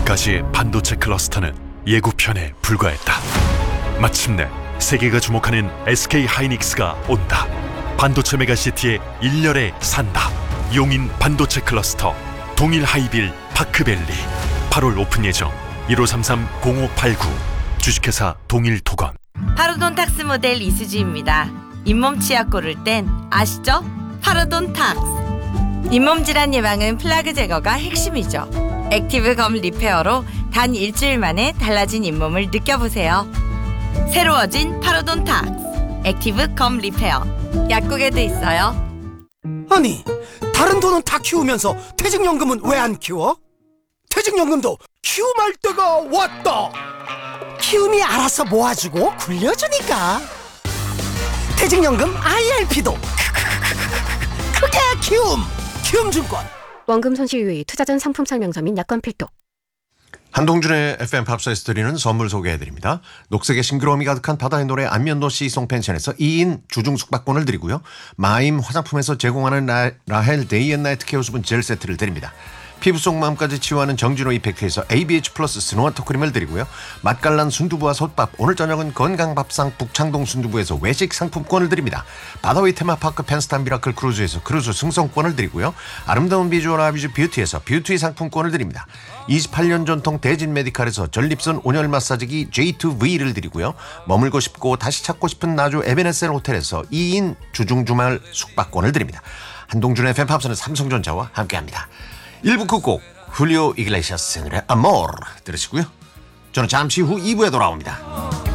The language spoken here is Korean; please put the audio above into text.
지금까지의 반도체 클러스터는 예고편에 불과했다. 마침내 세계가 주목하는 SK 하이닉스가 온다. 반도체 메가시티의 일렬에 산다. 용인 반도체 클러스터 동일 하이빌 파크밸리 8월 오픈 예정. 1533-0589 주식회사 동일토건. 파로돈탁스 모델 이수지입니다. 잇몸 치약 고를 땐 아시죠? 파로돈탁스. 잇몸 질환 예방은 플라그 제거가 핵심이죠. 액티브 검 리페어로 단 일주일 만에 달라진 잇몸을 느껴보세요. 새로워진 파로돈탁스 액티브 검 리페어. 약국에도 있어요. 아니, 다른 돈은 다 키우면서 퇴직연금은 왜 안 키워? 퇴직연금도 키움할 때가 왔다. 키움이 알아서 모아주고 굴려주니까. 퇴직연금 IRP도 그게 키움증권. 원금 손실 유의, 투자 전 상품 설명서 및 약관 필독. 한동준의 FM 팝사에서 드리는 선물 소개해드립니다. 녹색의 싱그러움이 가득한 바다의 노래 안면도 시송 펜션에서 2인 주중 숙박권을 드리고요. 마임 화장품에서 제공하는 라헬 데이앤나이트 케어 수분 젤 세트를 드립니다. 피부 속 마음까지 치유하는 정진호 이펙트에서 ABH 플러스 스노와터 크림을 드리고요. 맛깔난 순두부와 솥밥, 오늘 저녁은 건강밥상 북창동 순두부에서 외식 상품권을 드립니다. 바다위 테마파크 펜스탄 미라클 크루즈에서 크루즈 승선권을 드리고요. 아름다운 비주얼 아비주 뷰티에서 뷰티 상품권을 드립니다. 28년 전통 대진 메디칼에서 전립선 온열 마사지기 J2V를 드리고요. 머물고 싶고 다시 찾고 싶은 나주 에베네셀 호텔에서 2인 주중 주말 숙박권을 드립니다. 한동준의 팬팝스는 삼성전자와 함께합니다. 1부 끝곡 훌리오 이글레시아스의 노래 아모르 들으시고요. 저는 잠시 후 2부에 돌아옵니다.